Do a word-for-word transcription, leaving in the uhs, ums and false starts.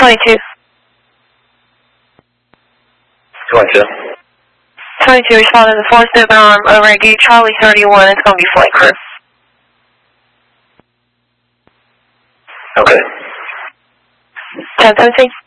twenty-two. twenty-two. twenty-two, responding to four seven arm over at gate Charlie thirty-one. It's going to be flight crew. Okay. ten seventeen.